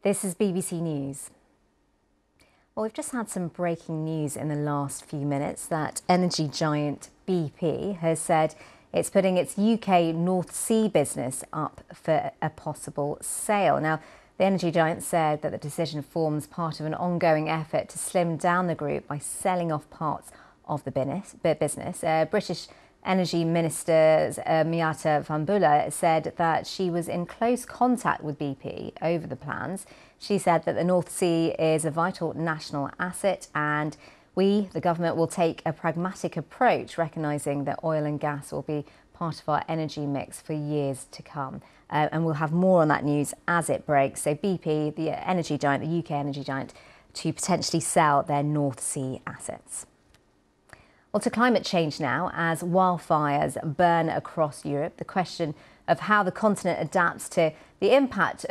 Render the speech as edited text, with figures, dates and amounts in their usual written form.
This is BBC News. Well, we've just had some breaking news in the last few minutes that energy giant BP has said it's putting its UK North Sea business up for a possible sale. Now, the energy giant said that the decision forms part of an ongoing effort to slim down the group by selling off parts of the business. British Energy Minister Miatta Fahnbulleh said that she was in close contact with BP over the plans. She said that the North Sea is a vital national asset and we, the government, will take a pragmatic approach, recognising that oil and gas will be part of our energy mix for years to come. And we'll have more on that news as it breaks. So BP, the energy giant, the UK energy giant, to potentially sell their North Sea assets. Well, to climate change now, as wildfires burn across Europe, the question of how the continent adapts to the impact